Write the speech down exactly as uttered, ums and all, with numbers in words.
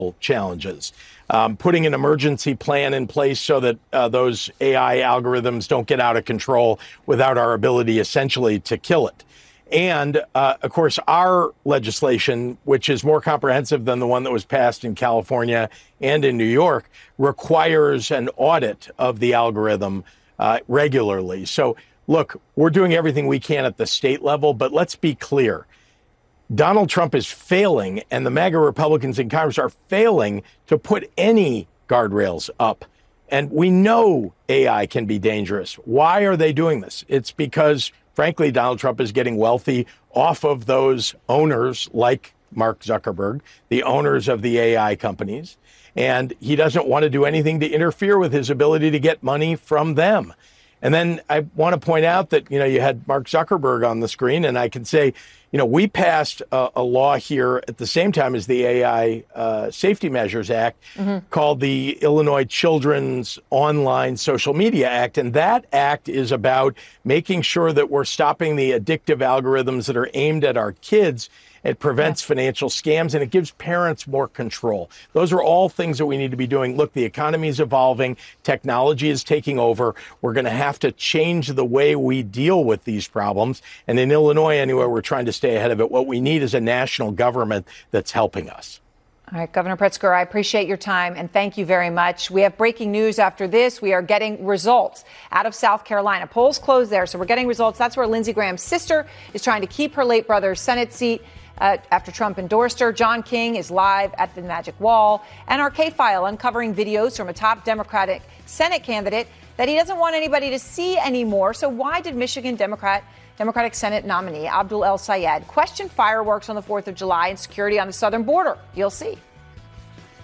challenges. Um, putting an emergency plan in place so that uh, those A I algorithms don't get out of control without our ability essentially to kill it. And, uh, of course, our legislation, which is more comprehensive than the one that was passed in California and in New York, requires an audit of the algorithm uh, regularly. So, look, we're doing everything we can at the state level, but let's be clear. Donald Trump is failing, and the MAGA Republicans in Congress are failing to put any guardrails up. And we know A I can be dangerous. Why are they doing this? It's because, frankly, Donald Trump is getting wealthy off of those owners like Mark Zuckerberg, the owners of the A I companies. And he doesn't want to do anything to interfere with his ability to get money from them. And then I want to point out that, you know, you had Mark Zuckerberg on the screen, and I can say, you know, we passed a, a law here at the same time as the A I uh, Safety Measures Act mm-hmm. called the Illinois Children's Online Social Media Act. And that act is about making sure that we're stopping the addictive algorithms that are aimed at our kids. It prevents yeah. financial scams, and it gives parents more control. Those are all things that we need to be doing. Look, the economy is evolving. Technology is taking over. We're going to have to change the way we deal with these problems. And in Illinois, anyway, we're trying to stay ahead of it. What we need is a national government that's helping us. All right, Governor Pritzker, I appreciate your time, and thank you very much. We have breaking news after this. We are getting results out of South Carolina. Polls closed there, so we're getting results. That's where Lindsey Graham's sister is trying to keep her late brother's Senate seat. Uh, after Trump endorsed her. John King is live at the Magic Wall. And our K-File uncovering videos from a top Democratic Senate candidate that he doesn't want anybody to see anymore. So why did Michigan Democrat Democratic Senate nominee Abdul El Sayed question fireworks on the fourth of July and security on the southern border? You'll see.